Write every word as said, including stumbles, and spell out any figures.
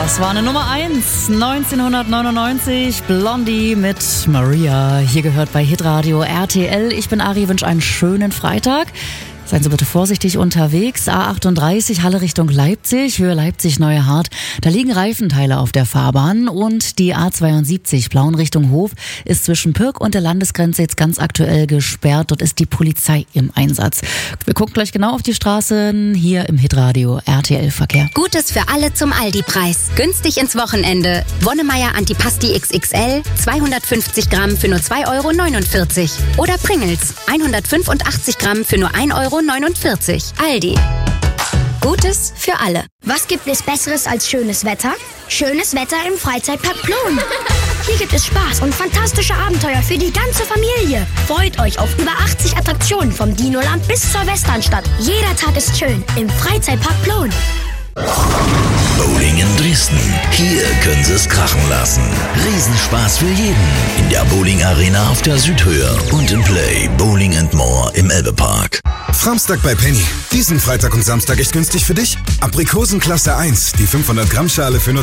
Das war eine Nummer eins, neunzehnhundertneunundneunzig, Blondie mit Maria. Hier gehört bei Hitradio R T L. Ich bin Ari, wünsche einen schönen Freitag. Seien Sie bitte vorsichtig unterwegs. A achtunddreißig, Halle Richtung Leipzig, Höhe Leipzig-Neue Hart. Da liegen Reifenteile auf der Fahrbahn. Und die A zweiundsiebzig, Plauen Richtung Hof, ist zwischen Pirk und der Landesgrenze jetzt ganz aktuell gesperrt. Dort ist die Polizei im Einsatz. Wir gucken gleich genau auf die Straßen hier im Hitradio R T L-Verkehr. Gutes für alle zum Aldi-Preis. Günstig ins Wochenende. Wonnemeier Antipasti X X L, zweihundertfünfzig Gramm für nur zwei Euro neunundvierzig. Oder Pringles, hundertfünfundachtzig Gramm für nur ein Euro neunundvierzig. Aldi. Gutes für alle. Was gibt es Besseres als schönes Wetter? Schönes Wetter im Freizeitpark Plon. Hier gibt es Spaß und fantastische Abenteuer für die ganze Familie. Freut euch auf über achtzig Attraktionen vom Dinoland bis zur Westernstadt. Jeder Tag ist schön im Freizeitpark Plon. Bowling in Dresden. Hier können Sie es krachen lassen. Riesenspaß für jeden. In der Bowling Arena auf der Südhöhe und im Play Bowling and More im Elbepark. Framstag bei Penny. Diesen Freitag und Samstag echt günstig für dich. Aprikosen Klasse eins, die fünfhundert Gramm Schale für nur